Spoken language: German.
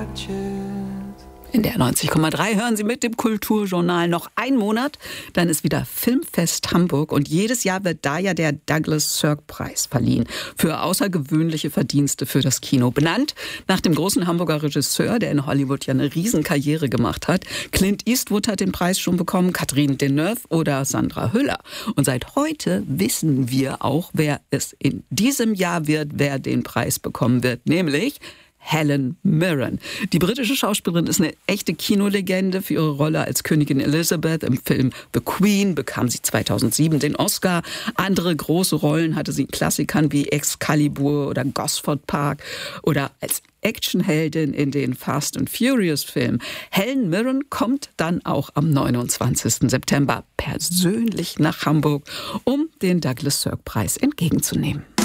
In der 90,3 hören Sie mit dem Kulturjournal noch einen Monat. Dann ist wieder Filmfest Hamburg und jedes Jahr wird da ja der Douglas-Sirk-Preis verliehen für außergewöhnliche Verdienste für das Kino. Benannt nach dem großen Hamburger Regisseur, der in Hollywood ja eine Riesenkarriere gemacht hat. Clint Eastwood hat den Preis schon bekommen, Catherine Deneuve oder Sandra Hüller. Und seit heute wissen wir auch, wer es in diesem Jahr wird, wer den Preis bekommen wird, nämlich Helen Mirren. Die britische Schauspielerin ist eine echte Kinolegende. Für ihre Rolle als Königin Elizabeth im Film The Queen bekam sie 2007 den Oscar. Andere große Rollen hatte sie in Klassikern wie Excalibur oder Gosford Park oder als Actionheldin in den Fast and Furious Filmen. Helen Mirren kommt dann auch am 29. September persönlich nach Hamburg, um den Douglas-Sirk-Preis entgegenzunehmen.